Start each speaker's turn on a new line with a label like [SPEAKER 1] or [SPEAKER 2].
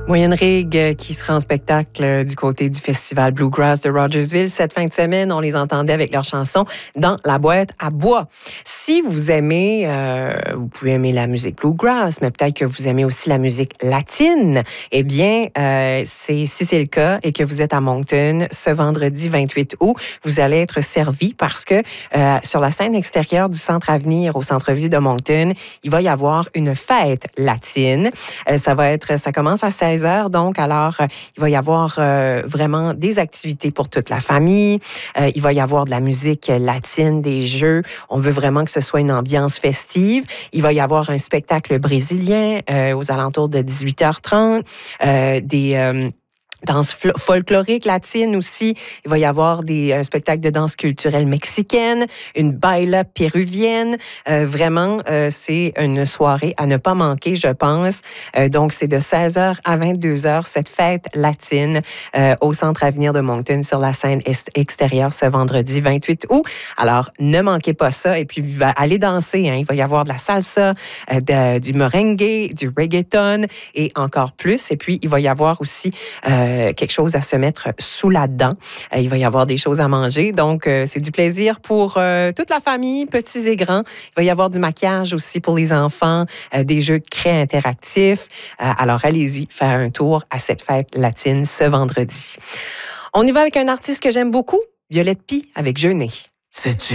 [SPEAKER 1] Moyenne Rig qui sera en spectacle du côté du Festival Bluegrass de Rogersville. Cette fin de semaine, on les entendait avec leur chanson Dans la boîte à bois. Si vous aimez, vous pouvez aimer la musique Bluegrass, mais peut-être que vous aimez aussi la musique latine, eh bien, si c'est le cas et que vous êtes à Moncton ce vendredi 28 août, vous allez être servi parce que sur la scène extérieure du Centre Avenir au centre-ville de Moncton, il va y avoir une fête latine. Ça commence à 16h, donc, alors, il va y avoir vraiment des activités pour toute la famille. Il va y avoir de la musique latine, des jeux. On veut vraiment que ce soit une ambiance festive. Il va y avoir un spectacle brésilien aux alentours de 18h30, des danse folklorique latine aussi. Il va y avoir un spectacle de danse culturelle mexicaine, une baila péruvienne. Vraiment, c'est une soirée à ne pas manquer, je pense. Donc, c'est de 16h à 22h, cette fête latine au Centre Avenir de Moncton sur la scène extérieure ce vendredi 28 août. Alors, ne manquez pas ça et puis allez danser. Hein. Il va y avoir de la salsa, du merengue, du reggaeton et encore plus. Et puis, il va y avoir aussi quelque chose à se mettre sous la dent. Il va y avoir des choses à manger. Donc, c'est du plaisir pour toute la famille, petits et grands. Il va y avoir du maquillage aussi pour les enfants, des jeux de craie interactifs. Alors, allez-y faire un tour à cette fête latine ce vendredi. On y va avec un artiste que j'aime beaucoup, Violette Py avec Jeûner.
[SPEAKER 2] Sais-tu